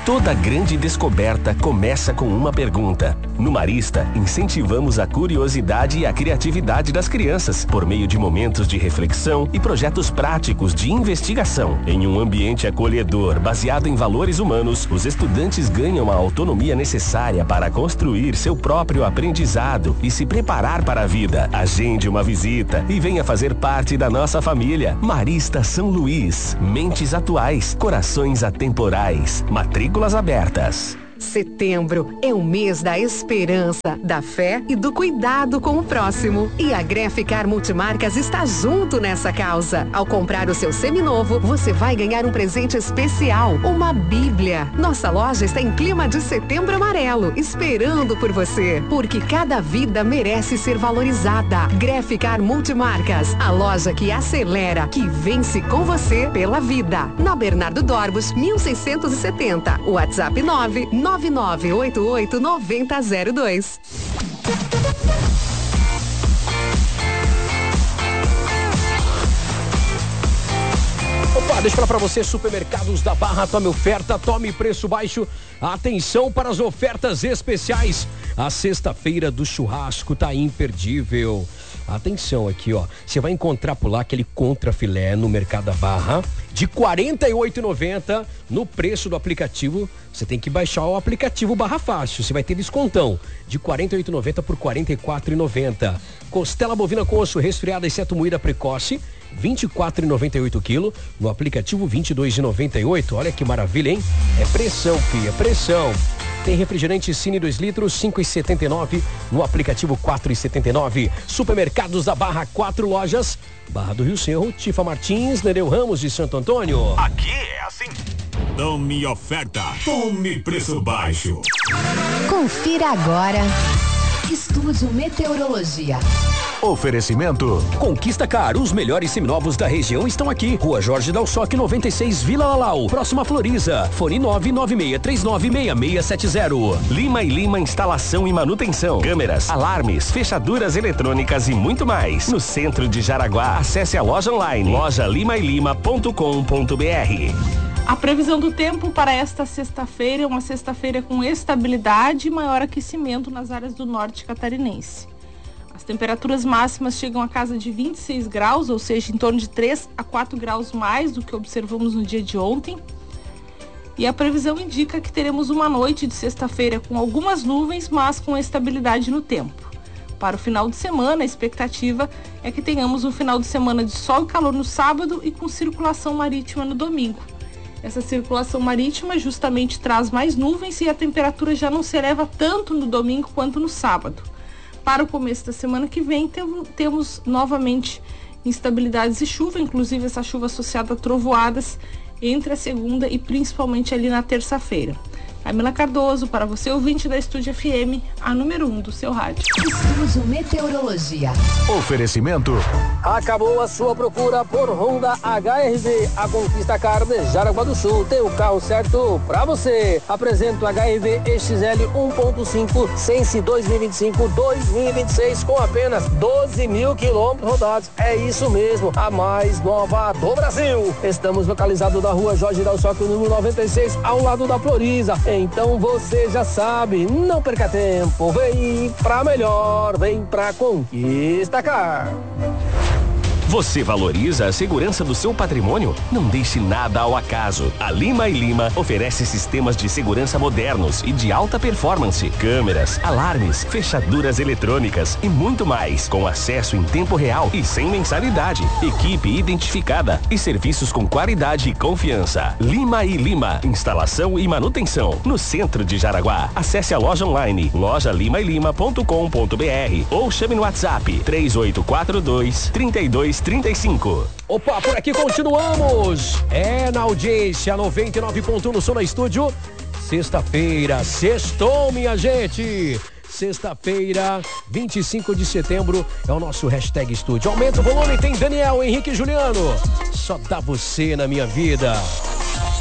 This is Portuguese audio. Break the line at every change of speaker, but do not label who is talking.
Toda grande descoberta começa com uma pergunta. No Marista, incentivamos a curiosidade e a criatividade das crianças por meio de momentos de reflexão e projetos práticos de investigação. Em um ambiente acolhedor, baseado em valores humanos, os estudantes ganham a autonomia necessária para construir seu próprio aprendizado e se preparar para a vida. Agende uma visita e venha fazer parte da nossa família. Marista São Luís. Mentes atuais, corações atemporais. Matrículas abertas.
Setembro é o mês da esperança, da fé e do cuidado com o próximo. E a Greficar Multimarcas está junto nessa causa. Ao comprar o seu seminovo, você vai ganhar um presente especial, uma Bíblia. Nossa loja está em clima de setembro amarelo, esperando por você. Porque cada vida merece ser valorizada. Greficar Multimarcas, a loja que acelera, que vence com você pela vida. Na Bernardo Dorbos, 1670. WhatsApp 999889002.
Opa, deixa eu falar pra você, Supermercados da Barra, tome oferta, tome preço baixo. Atenção para as ofertas especiais. A sexta-feira do churrasco tá imperdível. Atenção aqui, ó. Você vai encontrar por lá aquele contrafilé no Mercado da Barra de R$ 48,90 no preço do aplicativo. Você tem que baixar o aplicativo Barra Fácil. Você vai ter descontão de R$ 48,90 por R$ 44,90. Costela bovina com osso resfriada exceto moída precoce, R$ 24,98 quilo. No aplicativo R$ 22,98. Olha que maravilha, hein? É pressão, filha, pressão. Tem refrigerante Cine 2 litros, 5,79. No aplicativo 4,79. Supermercados da Barra, 4 lojas. Barra do Rio Cerro, Tifa Martins, Nereu Ramos de Santo Antônio.
Aqui é assim. Tome oferta, tome preço baixo.
Confira agora. Estúdio Meteorologia.
Oferecimento.
Conquista Car, os melhores seminovos da região estão aqui. Rua Jorge Dalsoque 96, Vila Lalau, próxima Floriza. Fone 996396670.
Lima e Lima Instalação e Manutenção. Câmeras, alarmes, fechaduras eletrônicas e muito mais. No centro de Jaraguá, acesse a loja online lojalimailima.com.br.
A previsão do tempo para esta sexta-feira é uma sexta-feira com estabilidade e maior aquecimento nas áreas do norte catarinense. As temperaturas máximas chegam a casa de 26 graus, ou seja, em torno de 3 a 4 graus mais do que observamos no dia de ontem. E a previsão indica que teremos uma noite de sexta-feira com algumas nuvens, mas com estabilidade no tempo. Para o final de semana, a expectativa é que tenhamos um final de semana de sol e calor no sábado e com circulação marítima no domingo. Essa circulação marítima justamente traz mais nuvens e a temperatura já não se eleva tanto no domingo quanto no sábado. Para o começo da semana que vem, temos novamente instabilidades e chuva, inclusive essa chuva associada a trovoadas entre a segunda e principalmente ali na terça-feira. Camila Cardoso, para você, ouvinte da Estúdio FM, a número 1 do seu rádio.
Estúdio Meteorologia.
Oferecimento.
Acabou a sua procura por Honda HR-V. A Conquista Car de Jaraguá do Sul tem o carro certo para você. Apresento o HR-V XL 1.5 Sense 2025-2026 com apenas 12 mil quilômetros rodados. É isso mesmo, a mais nova do Brasil. Estamos localizados na rua Jorge Dalsoque, número 96, ao lado da Floriza. Então você já sabe, não perca tempo, vem pra melhor, vem pra Conquista Car.
Você valoriza a segurança do seu patrimônio? Não deixe nada ao acaso. A Lima e Lima oferece sistemas de segurança modernos e de alta performance, câmeras, alarmes, fechaduras eletrônicas e muito mais, com acesso em tempo real e sem mensalidade. Equipe identificada e serviços com qualidade e confiança. Lima e Lima, instalação e manutenção, no centro de Jaraguá. Acesse a loja online lojalimailima.com.br ou chame no WhatsApp 3842-3235.
Opa, por aqui continuamos. É na audiência 99.1 no Som na Estúdio. Sexta-feira, sextou, minha gente. Sexta-feira, 25 de setembro, é o nosso hashtag Estúdio. Aumenta o volume, tem Daniel, Henrique e Juliano. Só dá você na minha vida.